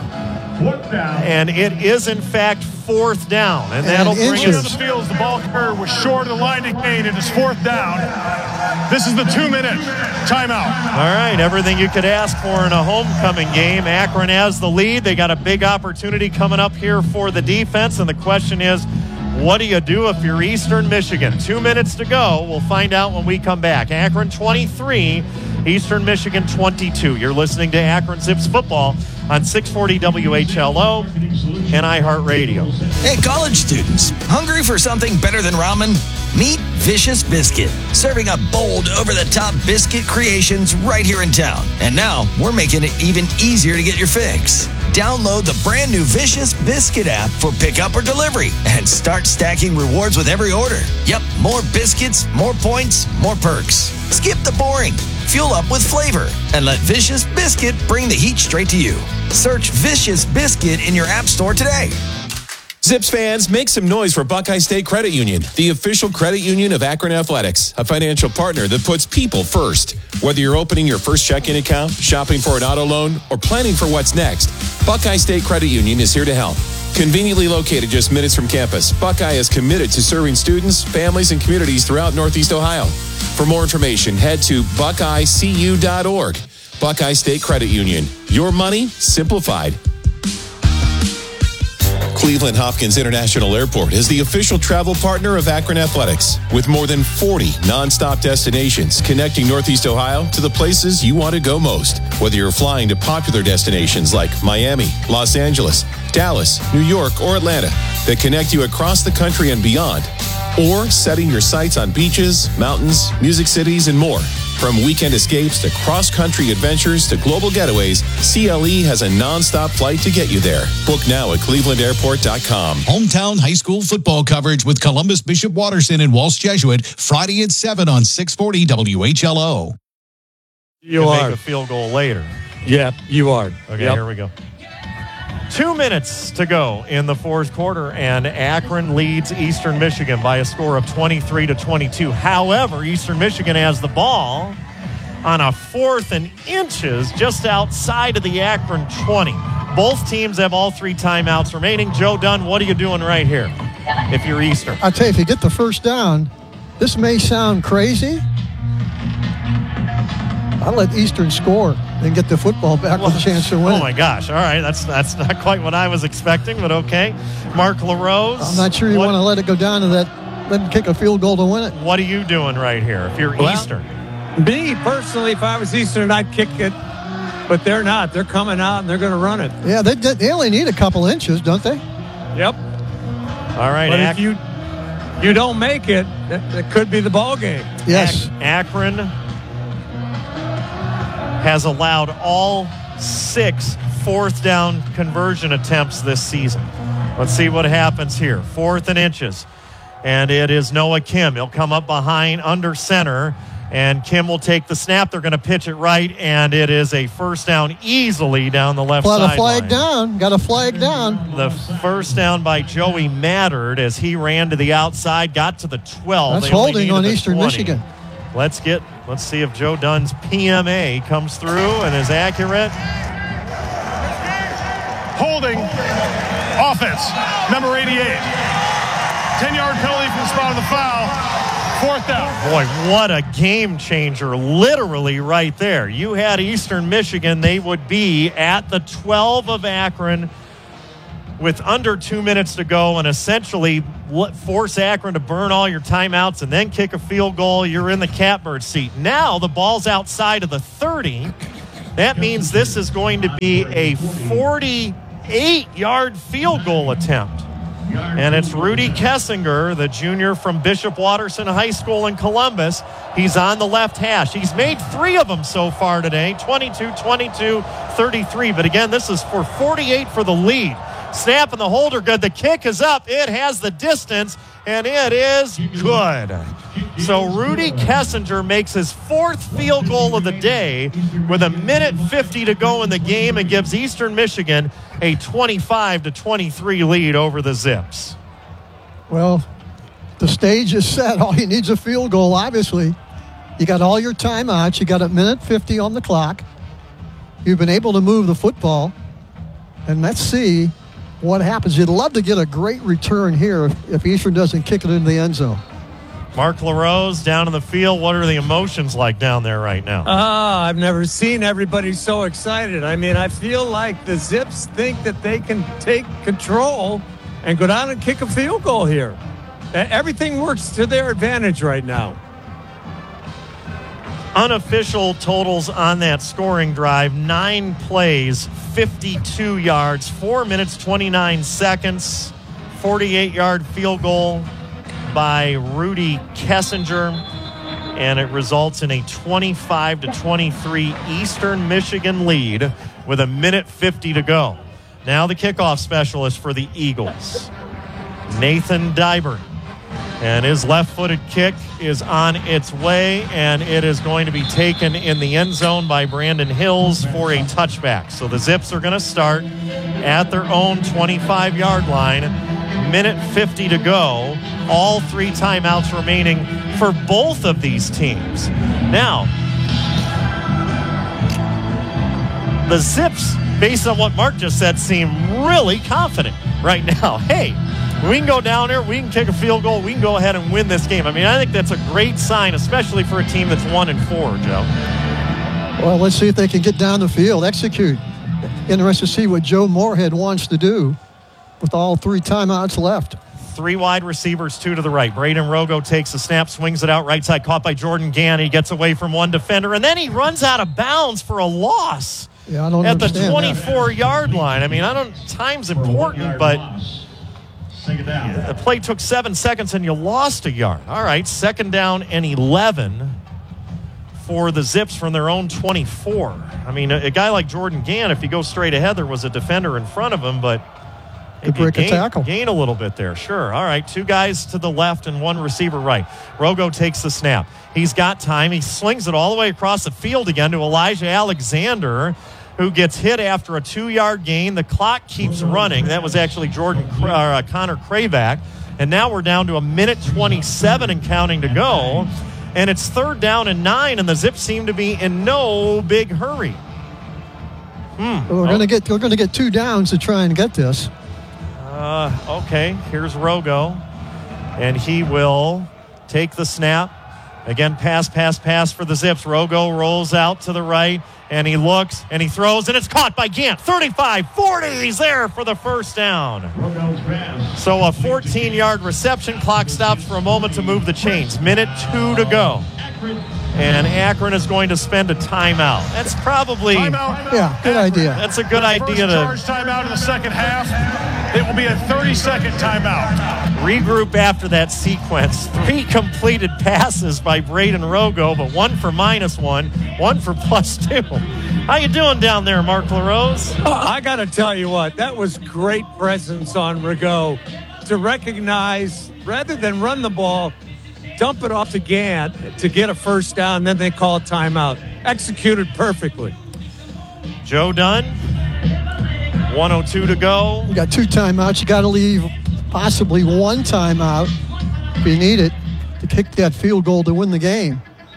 E: And it is, in fact, fourth down. And, and that'll bring
G: us. The field, the ball carrier was short of the line to gain. It is fourth down. This is the two-minute timeout.
E: All right, everything you could ask for in a homecoming game. Akron has the lead. They got a big opportunity coming up here for the defense. And the question is, what do you do if you're Eastern Michigan? Two minutes to go. We'll find out when we come back. Akron twenty-three, Eastern Michigan twenty-two. You're listening to Akron Zips football on six forty W H L O and iHeartRadio.
B: Hey, college students, hungry for something better than ramen? Meet Vicious Biscuit, serving up bold, over-the-top biscuit creations right here in town. And now, we're making it even easier to get your fix. Download the brand new Vicious Biscuit app for pickup or delivery and start stacking rewards with every order. Yep, more biscuits, more points, more perks. Skip the boring. Fuel up with flavor and let Vicious Biscuit bring the heat straight to you. Search Vicious Biscuit in your app store today.
C: Zips fans, make some noise for Buckeye State Credit Union, the official credit union of Akron Athletics, a financial partner that puts people first. Whether you're opening your first checking account, shopping for an auto loan, or planning for what's next, Buckeye State Credit Union is here to help. Conveniently located just minutes from campus, Buckeye is committed to serving students, families, and communities throughout Northeast Ohio. For more information, head to buckeye c u dot org. Buckeye State Credit Union. Your money simplified. Cleveland Hopkins International Airport is the official travel partner of Akron Athletics, with more than forty nonstop destinations connecting Northeast Ohio to the places you want to go most. Whether you're flying to popular destinations like Miami, Los Angeles, Dallas, New York, or Atlanta that connect you across the country and beyond, or setting your sights on beaches, mountains, music cities, and more. From weekend escapes to cross-country adventures to global getaways, C L E has a nonstop flight to get you there. Book now at cleveland airport dot com.
K: Hometown high school football coverage with Columbus Bishop Watterson and Walsh Jesuit, Friday at seven on six forty W H L O.
E: You, you are. Make a field goal later.
J: Yep, you are.
E: Okay,
J: yep.
E: Here we go. Two minutes to go in the fourth quarter, and Akron leads Eastern Michigan by a score of twenty-three to twenty-two. However, Eastern Michigan has the ball on a fourth and inches just outside of the Akron twenty. Both teams have all three timeouts remaining. Joe Dunn, what are you doing right here if you're Eastern?
F: I'll tell you, if you get the first down, this may sound crazy. I'll let Eastern score and get the football back well, with a chance to win.
E: Oh, my gosh. All right. That's that's not quite what I was expecting, but okay. Mark LaRose.
F: I'm not sure you what, want to let it go down to that, let them kick a field goal to win it.
E: What are you doing right here if you're well, Eastern?
J: Me, personally, if I was Eastern, I'd kick it, but they're not. They're coming out, and they're going to run it.
F: Yeah, they, they only need a couple inches, don't they?
J: Yep.
E: All right.
J: But
E: Ak-
J: if you, you don't make it, it, it could be the ball game.
F: Yes.
E: Ak- Akron has allowed all six fourth down conversion attempts this season. Let's see what happens here. Fourth and inches. And it is Noah Kim. He'll come up behind under center, and Kim will take the snap. They're going to pitch it right, and it is a first down easily down the left sideline.
F: Got a flag down. Got a flag down.
E: The first down by Joey Mattard as he ran to the outside, got to the twelve.
F: That's holding on Eastern Michigan.
E: Let's get, let's see if Joe Dunn's P M A comes through and is accurate.
G: Holding offense, number eighty-eight. ten-yard penalty from the spot of the foul. Fourth down.
E: Boy, what a game changer, literally right there. You had Eastern Michigan. They would be at the twelve of Akron with under two minutes to go and essentially force Akron to burn all your timeouts and then kick a field goal. You're in the catbird seat. Now the ball's outside of the thirty. That means this is going to be a forty-eight-yard field goal attempt. And it's Rudy Kessinger, the junior from Bishop Watterson High School in Columbus. He's on the left hash. He's made three of them so far today, twenty-two, twenty-two, thirty-three. But again, this is for forty-eight for the lead. Snap and the holder good. The kick is up. It has the distance, and it is good. So Rudy Kessinger makes his fourth field goal of the day with a minute fifty to go in the game and gives Eastern Michigan a twenty-five to twenty-three lead over the Zips.
F: Well, the stage is set. All you need is a field goal, obviously. You got all your timeouts. You got a minute fifty on the clock. You've been able to move the football. And let's see what happens. You'd love to get a great return here if, if Eastern doesn't kick it into the end zone.
E: Mark LaRose down in the field. What are the emotions like down there right now?
J: Ah, I've never seen everybody so excited. I mean, I feel like the Zips think that they can take control and go down and kick a field goal here. Everything works to their advantage right now.
E: Unofficial totals on that scoring drive: nine plays, fifty-two yards, four minutes, twenty-nine seconds, forty-eight-yard field goal by Rudy Kessinger, and it results in a twenty-five to twenty-three Eastern Michigan lead with a minute fifty to go. Now the kickoff specialist for the Eagles, Nathan Dybert. And his left-footed kick is on its way, and it is going to be taken in the end zone by Brandon Hills for a touchback. So the Zips are going to start at their own twenty-five-yard line. Minute fifty to go. All three timeouts remaining for both of these teams. Now, the Zips, based on what Mark just said, seem really confident right now. Hey, we can go down there, we can kick a field goal, we can go ahead and win this game. I mean, I think that's a great sign, especially for a team that's one and four, Joe.
F: Well, let's see if they can get down the field, execute. Interested to see what Joe Moorhead wants to do with all three timeouts left.
E: Three wide receivers, two to the right. Braden Rogo takes the snap, swings it out right side, caught by Jordan Gann. He gets away from one defender, and then he runs out of bounds for a loss
F: yeah, I don't
E: at the
F: twenty-four-yard
E: line. I mean, I don't. Time's important, but the play took seven seconds, and you lost a yard. All right, second down and eleven for the Zips from their own twenty-four. I mean, a, a guy like Jordan Gann, if he goes straight ahead, there was a defender in front of him, but
F: could break
E: gain,
F: a tackle.
E: Gain a little bit there, sure. All right, two guys to the left and one receiver right. Rogo takes the snap. He's got time. He slings it all the way across the field again to Elijah Alexander, who gets hit after a two-yard gain. The clock keeps running. That was actually Jordan or, uh, Connor Kravac. And now we're down to a minute twenty-seven and counting to go. And it's third down and nine, and the Zips seem to be in no big hurry. Hmm.
F: Well, we're oh. going to get we're going to get two downs to try and get this.
E: Uh, okay, here's Rogo, and he will take the snap. Again, pass, pass, pass for the Zips. Rogo rolls out to the right, and he looks, and he throws, and it's caught by Gant. thirty-five forty, he's there for the first down. So a fourteen-yard reception. Clock stops for a moment to move the chains. Minute two to go. And Akron is going to spend a timeout. That's probably...
G: Timeout.
F: Yeah, good idea.
E: That's a good idea to...
G: First charge timeout in the second half. It will be a thirty-second timeout.
E: Regroup after that sequence. Three completed passes by Braden Rogo, but one for minus one, one for plus two. How you doing down there, Mark LaRose?
J: Oh, I got to tell you what, that was great presence on Rogo to recognize, rather than run the ball, dump it off to Gant to get a first down, then they call a timeout. Executed perfectly.
E: Joe Dunn, one oh two to go.
F: You got two timeouts. You got to leave possibly one timeout if you need it to kick that field goal to win the game.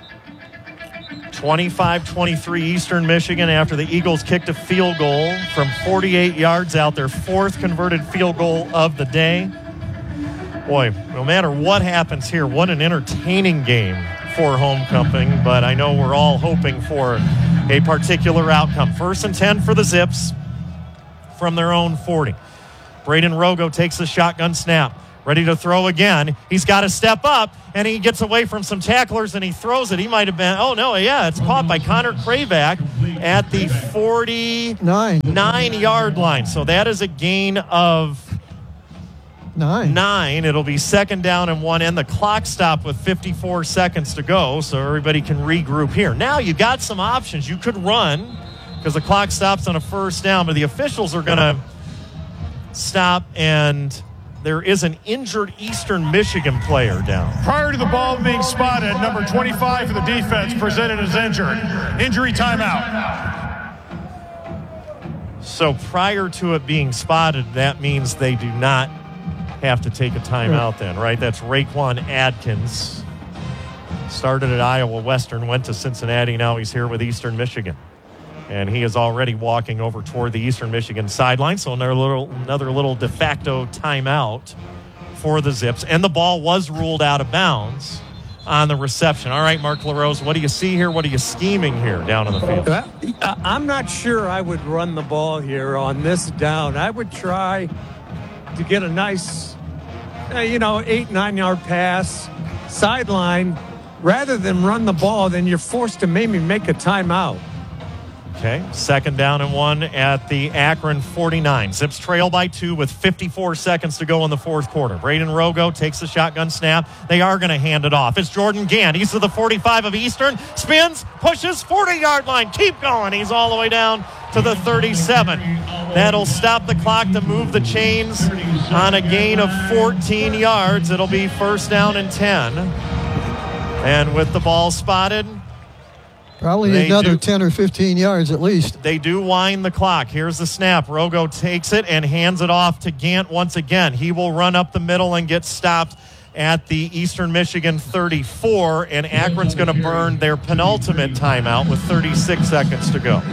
E: twenty-five twenty-three Eastern Michigan after the Eagles kicked a field goal from forty-eight yards out, their fourth converted field goal of the day. Boy, no matter what happens here, what an entertaining game for homecoming, but I know we're all hoping for a particular outcome. First and ten for the Zips from their own forty. Braden Rogo takes the shotgun snap, ready to throw again. He's got to step up, and he gets away from some tacklers, and he throws it. He might have been, oh, no, yeah, it's caught by Connor Kravac at the forty-nine-yard line. So that is a gain of
F: Nine.
E: Nine. It'll be second down and one, and the clock stopped with fifty-four seconds to go, so everybody can regroup here. Now you got some options. You could run because the clock stops on a first down, but the officials are going to stop, and there is an injured Eastern Michigan player down.
G: Prior to the ball being spotted, number twenty-five for the defense presented as injured. Injury timeout.
E: So prior to it being spotted, that means they do not have to take a timeout then, right? That's Raquan Adkins. Started at Iowa Western, went to Cincinnati. Now he's here with Eastern Michigan. And he is already walking over toward the Eastern Michigan sideline. So another little, another little de facto timeout for the Zips. And the ball was ruled out of bounds on the reception. All right, Mark LaRose, what do you see here? What are you scheming here down in the field?
J: I'm not sure I would run the ball here on this down. I would try to get a nice, uh, you know, eight, nine-yard pass, sideline, rather than run the ball, then you're forced to maybe make a timeout.
E: Okay, second down and one at the Akron forty-nine. Zips trail by two with fifty-four seconds to go in the fourth quarter. Braden Rogo takes the shotgun snap. They are going to hand it off. It's Jordan Gant. He's to the forty-five of Eastern. Spins, pushes, forty-yard line. Keep going. He's all the way down to the thirty-seven. That'll stop the clock to move the chains on a gain of fourteen yards. It'll be first down and ten. And with the ball spotted,
F: probably another do, ten or fifteen yards at least.
E: They do wind the clock. Here's the snap. Rogo takes it and hands it off to Gant once again. He will run up the middle and get stopped at the Eastern Michigan thirty-four, and Akron's going to burn their penultimate timeout with thirty-six seconds to go.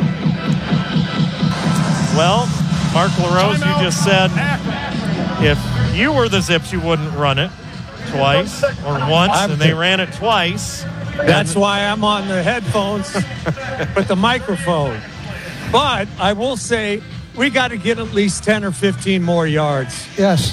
E: Well, Mark LaRose, you just said if you were the Zips, you wouldn't run it twice or once, and they ran it twice.
J: That's why I'm on the headphones with the microphone. But I will say we got to get at least ten or fifteen more yards.
F: Yes.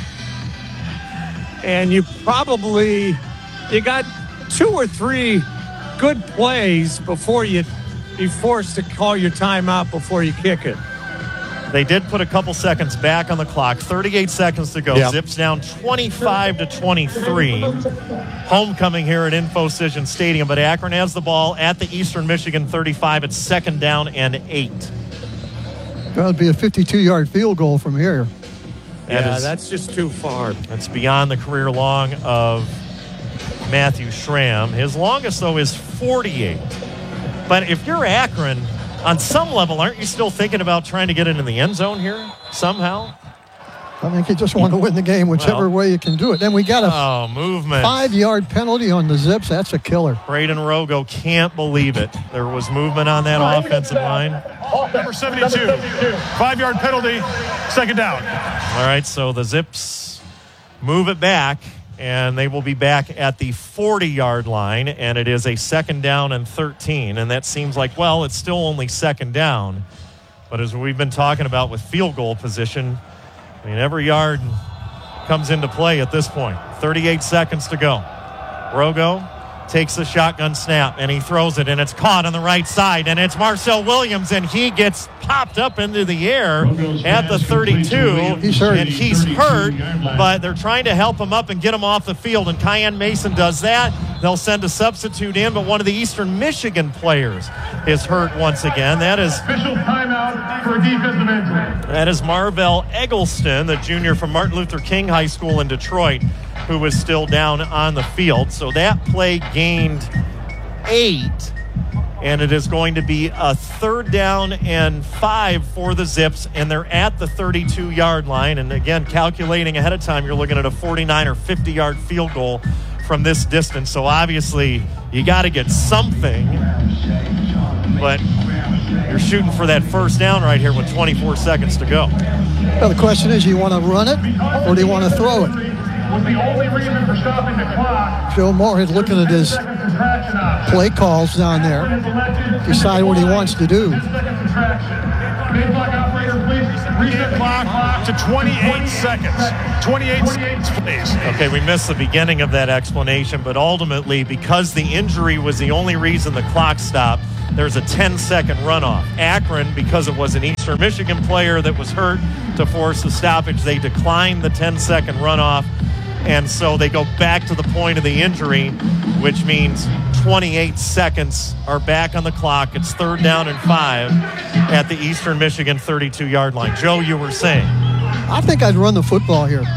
J: And you probably, you got two or three good plays before you be forced to call your timeout before you kick it.
E: They did put a couple seconds back on the clock. thirty-eight seconds to go. Yep. Zips down twenty-five to twenty-three. Homecoming here at InfoCision Stadium, but Akron has the ball at the Eastern Michigan thirty-five. It's second down and eight.
F: That would be a fifty-two-yard field goal from here.
E: That
J: yeah,
E: is,
J: that's just too far.
E: That's beyond the career long of Matthew Schramm. His longest, though, is forty-eight. But if you're Akron, on some level, aren't you still thinking about trying to get into the end zone here somehow?
F: I think you just want to win the game whichever well, way you can do it. Then we got a
E: oh, movement.
F: five-yard penalty on the Zips. That's a killer.
E: Braden Rogo can't believe it. There was movement on that oh, offensive line.
G: Number seventy-two, five-yard penalty, second down.
E: All right, so the Zips move it back, and they will be back at the forty-yard line, and it is a second down and thirteen, and that seems like, well, it's still only second down. But as we've been talking about with field goal position, I mean, every yard comes into play at this point. thirty-eight seconds to go. Rogo takes the shotgun snap, and he throws it, and it's caught on the right side, and it's Marcel Williams, and he gets popped up into the air at the thirty-two.
F: He's hurt.
E: And he's hurt, but they're trying to help him up and get him off the field, and Kyan Mason does that. They'll send a substitute in, but one of the Eastern Michigan players is hurt once again. That is
G: official timeout for defensive injury.
E: That is Marvell Eggleston, the junior from Martin Luther King High School in Detroit, who was still down on the field. So that play gained eight, and it is going to be a third down and five for the Zips, and they're at the thirty-two-yard line. And again, calculating ahead of time, you're looking at a forty-nine or fifty-yard field goal from this distance. So obviously, you got to get something, but you're shooting for that first down right here with twenty-four seconds to go.
F: Well, the question is, do you want to run it or do you want to throw it?
G: was the only reason for stopping the clock.
F: Joe Moorhead looking at his play calls down there, decide what he wants to do.
G: Game clock operator, please reset the clock to twenty-eight seconds. twenty-eight seconds, please.
E: Okay, we missed the beginning of that explanation, but ultimately, because the injury was the only reason the clock stopped, there's a ten-second runoff. Akron, because it was an Eastern Michigan player that was hurt to force the stoppage, they declined the ten-second runoff, and so they go back to the point of the injury, which means twenty-eight seconds are back on the clock. It's third down and five at the Eastern Michigan thirty-two-yard line. Joe, you were saying?
F: I think I'd run the football here.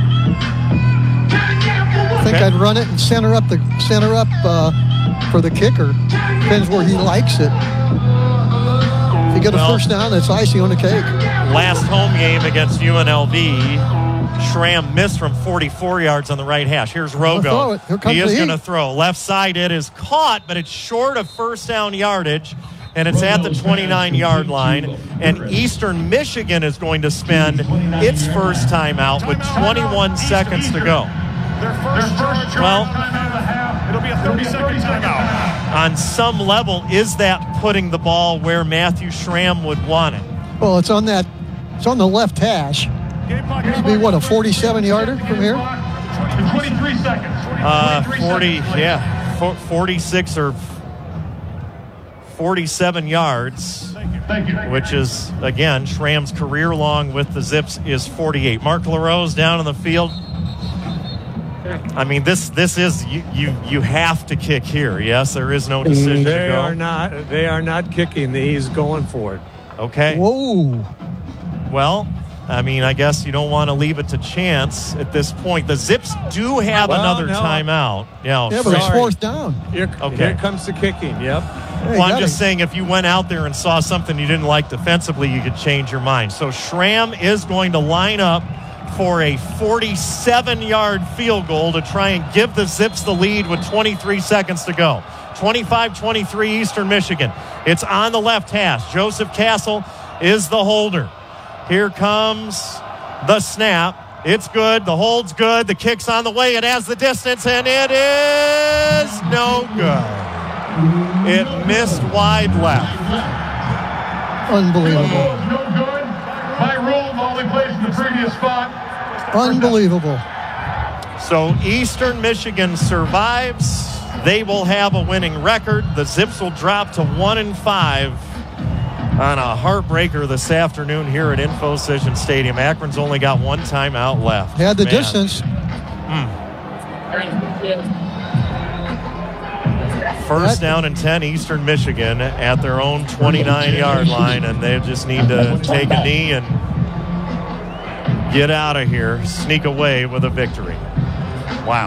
F: I think
E: Okay.
F: I'd run it and center up the center up uh, for the kicker. Depends where he likes it. If you get a
E: Well,
F: first down, that's icing on the cake.
E: Last home game against U N L V, Schramm missed from forty-four yards on the right hash. Here's
F: Throw
E: Rogo.
F: it. Here comes
E: He
F: the
E: is
F: heat.
E: going to throw. Left side, it is caught, but it's short of first down yardage, and it's at the twenty-nine-yard line. And Eastern Michigan is going to spend its first timeout with twenty-one seconds to go.
G: Their first charge
E: Well,
G: timeout of the half. It'll be a thirty-second timeout.
E: on some level, is that putting the ball where Matthew Schramm would want it?
F: Well, it's on that. It's on the left hash.
G: Game clock
F: It'd be what, a forty-seven-yarder from here?
G: twenty-three seconds.
E: Uh,
G: twenty-three
E: forty,
G: seconds, please.
E: yeah, for, forty-six or forty-seven yards,
G: Thank you.
E: which is, again, Schramm's career long with the Zips is forty-eight. Mark LaRose down in the field. I mean, this this is, you you, you have to kick here. Yes, there is no decision to
J: They
E: go.
J: are not. They are not kicking. He's going for it.
E: Okay.
F: Whoa.
E: Well, I mean, I guess you don't want to leave it to chance at this point. The Zips do have
J: Well,
E: another
J: no.
E: timeout. Yeah,
F: Yeah, but it's
J: Sorry.
F: fourth down.
J: Here,
E: Okay.
J: here comes the kicking. Yep.
F: Hey,
E: Well, I'm
F: got
E: just
F: it.
E: saying, if you went out there and saw something you didn't like defensively, you could change your mind. So Schramm is going to line up for a forty-seven-yard field goal to try and give the Zips the lead with twenty-three seconds to go. twenty-five twenty-three Eastern Michigan. It's on the left hash. Joseph Castle is the holder. Here comes the snap. It's good. The hold's good. The kick's on the way. It has the distance, and it is no good. It missed wide left.
F: Unbelievable.
G: No good. My rule, the only place in the previous spot.
F: Unbelievable.
E: So Eastern Michigan survives. They will have a winning record. The Zips will drop to one and five on a heartbreaker this afternoon here at InfoCision Stadium. Akron's only got one timeout left.
F: Had the
E: Man.
F: distance.
E: First down and ten, Eastern Michigan at their own twenty-nine-yard line, and they just need to take a knee and get out of here, sneak away with a victory. Wow.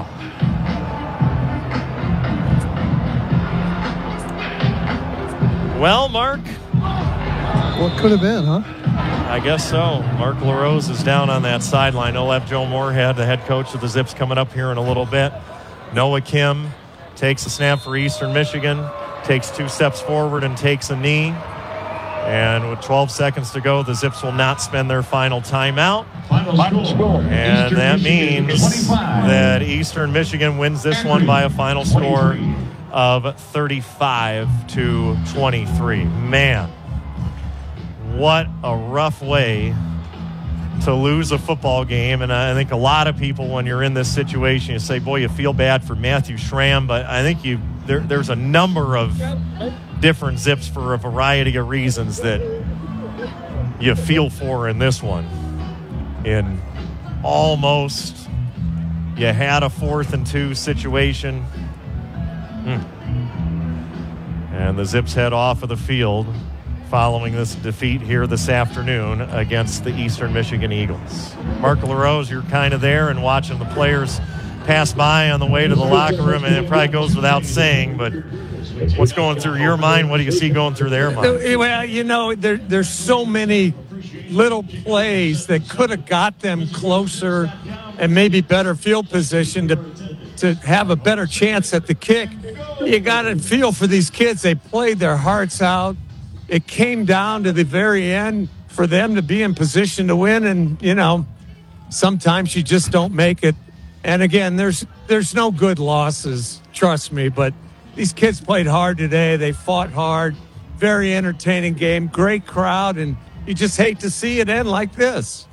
E: Well, Mark,
F: What could have been, huh?
E: I guess so. Mark LaRose is down on that sideline. They'll have Joe Moorhead, the head coach of the Zips, coming up here in a little bit. Noah Kim takes a snap for Eastern Michigan, takes two steps forward and takes a knee. And with twelve seconds to go, the Zips will not spend their final timeout.
G: Final score.
E: And that means that Eastern Michigan wins this one by a final score of thirty-five to twenty-three. Man, what a rough way to lose a football game. And I think a lot of people, when you're in this situation, you say, boy, you feel bad for Matthew Schramm, but I think you there, there's a number of different Zips for a variety of reasons that you feel for in this one. In almost, you had a fourth and two situation. Hmm. And the Zips head off of the field following this defeat here this afternoon against the Eastern Michigan Eagles. Mark LaRose, you're kind of there and watching the players pass by on the way to the locker room, and it probably goes without saying, but what's going through your mind? What do you see going through their mind?
J: Well, you know, there, there's so many little plays that could have got them closer and maybe better field position to to have a better chance at the kick. You got to feel for these kids. They played their hearts out. It came down to the very end for them to be in position to win, and, you know, sometimes you just don't make it. And again, there's there's no good losses, trust me, but these kids played hard today. They fought hard. Very entertaining game, great crowd, and you just hate to see it end like this.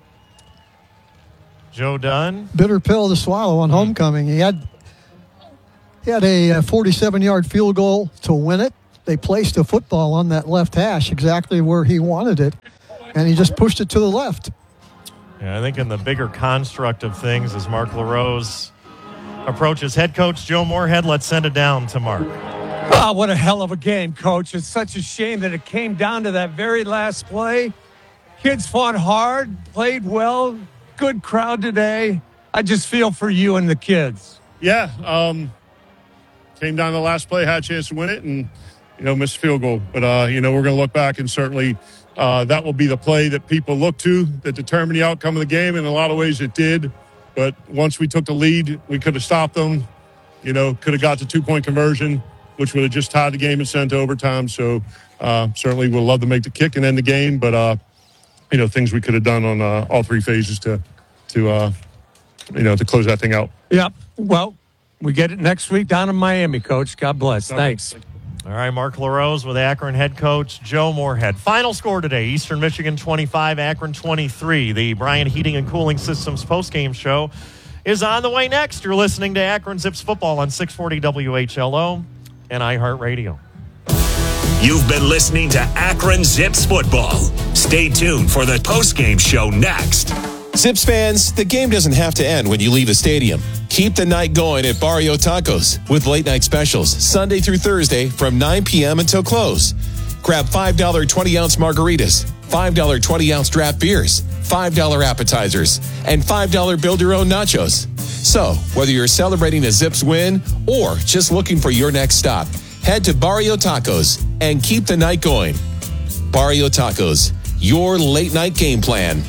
E: Joe Dunn.
F: Bitter pill to swallow on homecoming. He had he had a forty-seven-yard field goal to win it. They placed a football on that left hash exactly where he wanted it, and he just pushed it to the left.
E: Yeah, I think in the bigger construct of things, as Mark LaRose approaches head coach Joe Moorhead, let's send it down to Mark.
J: Oh, what a hell of a game, Coach. It's such a shame that it came down to that very last play. Kids fought hard, played well, good crowd today. I just feel for you and the kids.
G: Yeah, um, came down to the last play, had a chance to win it, and, you know, missed a field goal. But, uh, you know, we're going to look back, and certainly uh, that will be the play that people look to that determined the outcome of the game. In a lot of ways it did. But once we took the lead, we could have stopped them, you know, could have got the two-point conversion, which would have just tied the game and sent to overtime. So uh, certainly we'll love to make the kick and end the game. But, uh, you know, things we could have done on uh, all three phases to, to uh, you know, to close that thing out.
J: Yep. Well, we get it next week down in Miami, Coach. God bless.
G: Okay.
J: Thanks.
E: All right, Mark LaRose with Akron head coach Joe Moorhead. Final score today, Eastern Michigan twenty-five, Akron twenty-three. The Bryant Heating and Cooling Systems postgame show is on the way next. You're listening to Akron Zips football on six forty W H L O and iHeartRadio.
A: You've been listening to Akron Zips football. Stay tuned for the postgame show next.
C: Zips fans, the game doesn't have to end when you leave the stadium. Keep the night going at Barrio Tacos with late night specials Sunday through Thursday from nine p.m. until close. Grab five dollar twenty-ounce margaritas, five dollar twenty-ounce draft beers, five dollar appetizers, and five dollar build-your-own nachos. So, whether you're celebrating a Zips win or just looking for your next stop, head to Barrio Tacos and keep the night going. Barrio Tacos, your late night game plan.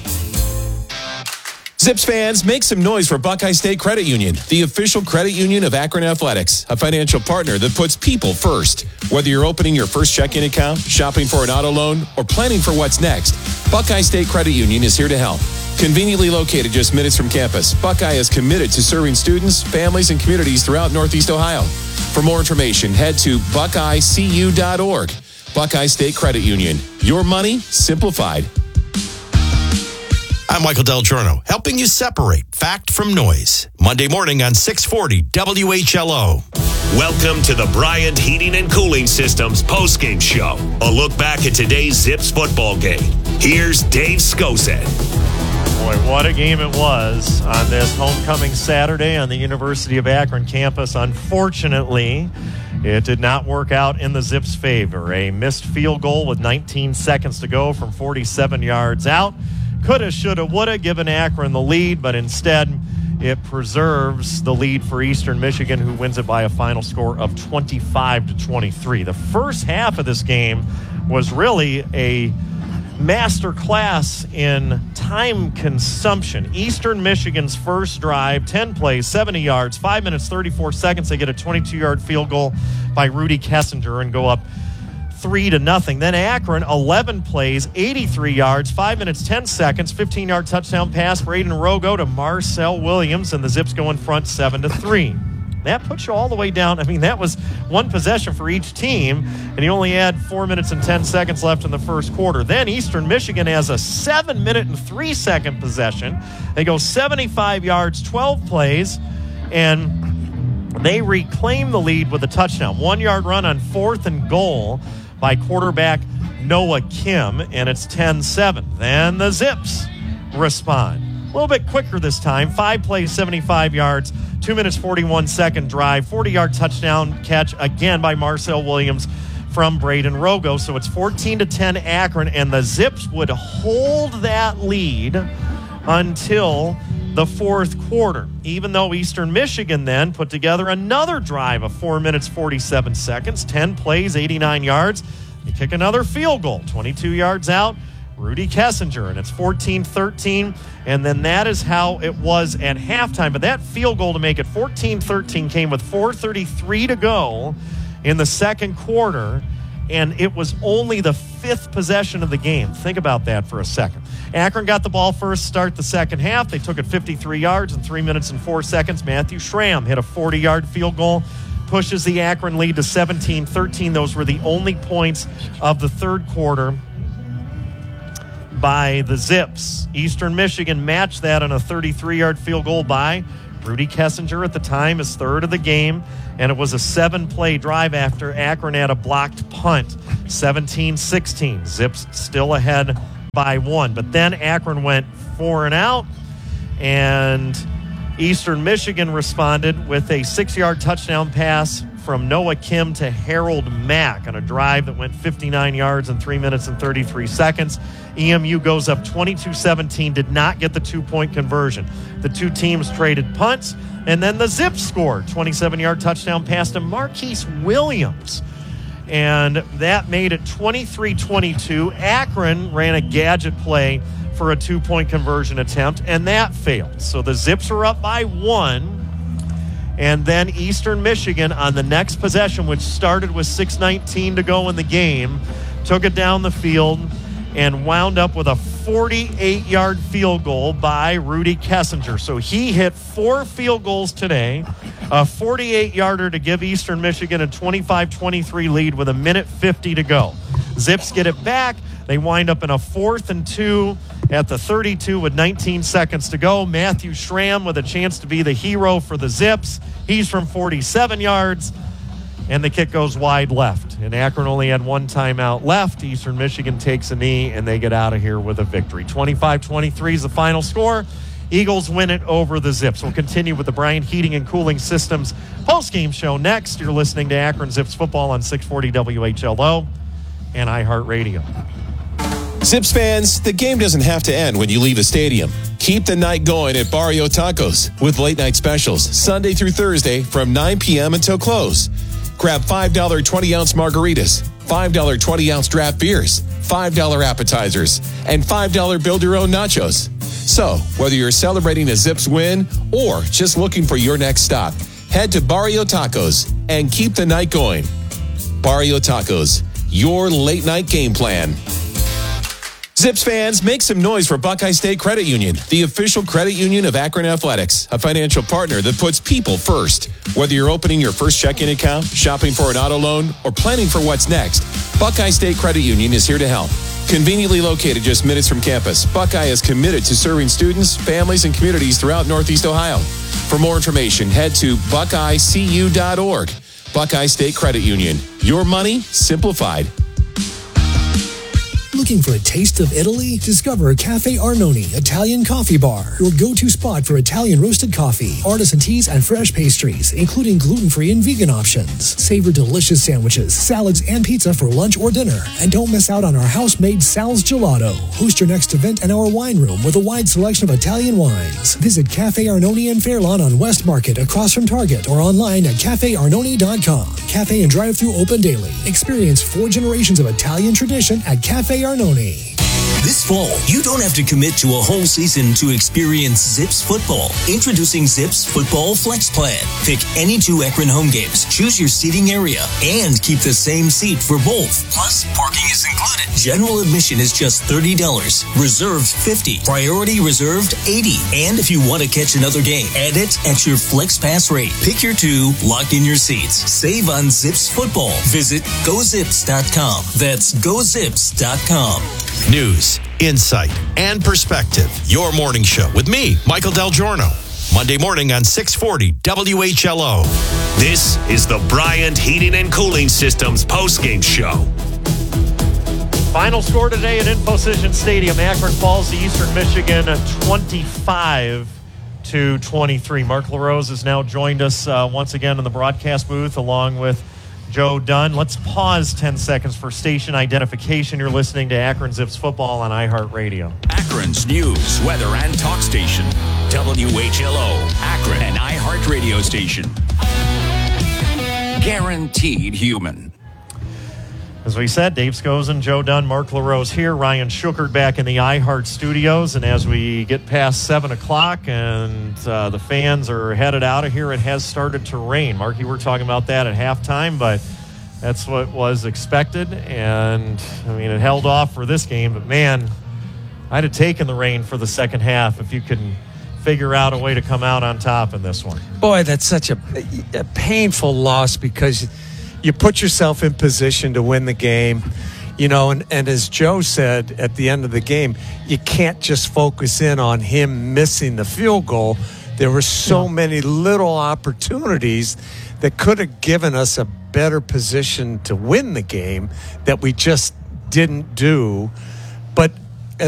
C: Zips fans, make some noise for Buckeye State Credit Union, the official credit union of Akron Athletics, a financial partner that puts people first. Whether you're opening your first checking account, shopping for an auto loan, or planning for what's next, Buckeye State Credit Union is here to help. Conveniently located just minutes from campus, Buckeye is committed to serving students, families, and communities throughout Northeast Ohio. For more information, head to buckeye c u dot org. Buckeye State Credit Union. Your money simplified.
D: I'm Michael Del Giorno, helping you separate fact from noise. Monday morning on six forty W H L O.
A: Welcome to the Bryant Heating and Cooling Systems postgame show. A look back at today's Zips football game. Here's Dave Skosen.
E: Boy, what a game it was on this homecoming Saturday on the University of Akron campus. Unfortunately, it did not work out in the Zips' favor. A missed field goal with nineteen seconds to go from forty-seven yards out. Coulda, shoulda, woulda given Akron the lead, but instead it preserves the lead for Eastern Michigan, who wins it by a final score of twenty-five to twenty-three. The first half of this game was really a master class in time consumption. Eastern Michigan's first drive, ten plays, seventy yards, five minutes, thirty-four seconds. They get a twenty-two-yard field goal by Rudy Kessinger and go up three to nothing. Then Akron, eleven plays, eighty-three yards, five minutes, ten seconds, fifteen-yard touchdown pass for Aiden Rogo to Marcel Williams, and the Zips go in front seven to three. That puts you all the way down. I mean, that was one possession for each team, and you only had four minutes and ten seconds left in the first quarter. Then Eastern Michigan has a seven-minute and three-second possession. They go seventy-five yards, twelve plays, and they reclaim the lead with a touchdown. One-yard run on fourth and goal by quarterback Noah Kim, and it's ten seven. Then the Zips respond. A little bit quicker this time. Five plays, seventy-five yards, two minutes, forty-one second drive, forty-yard touchdown catch again by Marcel Williams from Braden Rogo. So it's fourteen to ten Akron, and the Zips would hold that lead until the fourth quarter, even though Eastern Michigan then put together another drive of four minutes, forty-seven seconds, ten plays, eighty-nine yards. They kick another field goal, twenty-two yards out, Rudy Kessinger, and it's fourteen thirteen, and then that is how it was at halftime. But that field goal to make it fourteen thirteen came with four thirty-three to go in the second quarter, and it was only the fifth possession of the game. Think about that for a second. Akron got the ball first, start the second half. They took it fifty-three yards in three minutes and four seconds. Matthew Schramm hit a forty-yard field goal, pushes the Akron lead to seventeen thirteen. Those were the only points of the third quarter by the Zips. Eastern Michigan matched that on a thirty-three-yard field goal by Rudy Kessinger, at the time, his third of the game, and it was a seven-play drive after Akron had a blocked punt. seventeen sixteen. Zips still ahead by one. But then Akron went four and out, and Eastern Michigan responded with a six-yard touchdown pass from Noah Kim to Harold Mack on a drive that went fifty-nine yards in three minutes and thirty-three seconds. E M U goes up twenty-two seventeen, did not get the two-point conversion. The two teams traded punts, and then the Zips scored. twenty-seven-yard touchdown pass to Marquise Williams. And that made it twenty-three twenty-two. Akron ran a gadget play for a two-point conversion attempt, and that failed. So the Zips are up by one. And then Eastern Michigan on the next possession, which started with six nineteen to go in the game, took it down the field and wound up with a forty-eight-yard field goal by Rudy Kessinger. So he hit four field goals today, a forty-eight-yarder to give Eastern Michigan a twenty-five twenty-three lead with a minute fifty to go. Zips get it back. They wind up in a fourth and two at the thirty-two with nineteen seconds to go. Matthew Schramm with a chance to be the hero for the Zips. He's from forty-seven yards, and the kick goes wide left. And Akron only had one timeout left. Eastern Michigan takes a knee, and they get out of here with a victory. twenty-five twenty-three is the final score. Eagles win it over the Zips. We'll continue with the Bryant Heating and Cooling Systems post-game show next. You're listening to Akron Zips football on six forty W H L O and iHeartRadio.
C: Zips fans, the game doesn't have to end when you leave the stadium. Keep the night going at Barrio Tacos with late night specials Sunday through Thursday from nine p.m. until close. Grab five dollar twenty-ounce margaritas, five dollar twenty-ounce draft beers, five dollar appetizers, and five dollar build-your-own nachos. So, whether you're celebrating a Zips win or just looking for your next stop, head to Barrio Tacos and keep the night going. Barrio Tacos, your late night game plan. Zips fans, make some noise for Buckeye State Credit Union, the official credit union of Akron Athletics, a financial partner that puts people first. Whether you're opening your first checking account, shopping for an auto loan, or planning for what's next, Buckeye State Credit Union is here to help. Conveniently located just minutes from campus, Buckeye is committed to serving students, families, and communities throughout Northeast Ohio. For more information, head to buckeye c u dot org. Buckeye State Credit Union. Your money simplified.
L: Looking for a taste of Italy? Discover Cafe Arnone Italian Coffee Bar, your go-to spot for Italian roasted coffee, artisan teas, and fresh pastries, including gluten-free and vegan options. Savor delicious sandwiches, salads, and pizza for lunch or dinner. And don't miss out on our house-made Sal's Gelato. Host your next event in our wine room with a wide selection of Italian wines. Visit Cafe Arnone in Fairlawn on West Market across from Target or online at cafe arnone dot com. Cafe and drive-thru open daily. Experience four generations of Italian tradition at Cafe Arnone.
M: This fall, you don't have to commit to a whole season to experience Zips football. Introducing Zips Football Flex Plan. Pick any two Akron home games, choose your seating area, and keep the same seat for both. Plus, parking is included. General admission is just thirty dollars. Reserved fifty dollars. Priority reserved eighty dollars. And if you want to catch another game, add it at your Flex Pass rate. Pick your two, lock in your seats. Save on Zips football. Visit go zips dot com. That's go zips dot com.
D: News, insight, and perspective. Your morning show with me, Michael Del Giorno. Monday morning on six forty W H L O.
A: This is the Bryant Heating and Cooling Systems postgame show.
E: Final score today at InfoCision Stadium. Akron falls to Eastern Michigan twenty-five to twenty-three. Mark LaRose has now joined us uh, once again in the broadcast booth along with Joe Dunn. Let's pause ten seconds for station identification. You're listening to Akron Zips football on iHeartRadio.
N: Akron's news, weather, and talk station. W H L O, Akron, an iHeartRadio station. Guaranteed human.
E: As we said, Dave Scozen, Joe Dunn, Mark LaRose here, Ryan Schuchert back in the iHeart studios. And as we get past seven o'clock and uh, the fans are headed out of here, it has started to rain. Mark, you were talking about that at halftime, but That's what was expected, and, I mean, it held off for this game. But, man, I'd have taken the rain for the second half if you can figure out a way to come out on top in this one.
J: Boy, that's such a, a painful loss because you put yourself in position to win the game. You know, and, and as Joe said at the end of the game, you can't just focus in on him missing the field goal. There were so yeah. many little opportunities that could have given us a better position to win the game that we just didn't do. But